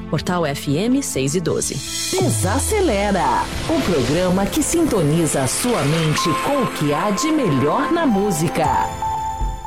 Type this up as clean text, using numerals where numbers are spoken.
Portal FM 6 e 12. Desacelera, o programa que sintoniza a sua mente com o que há de melhor na música.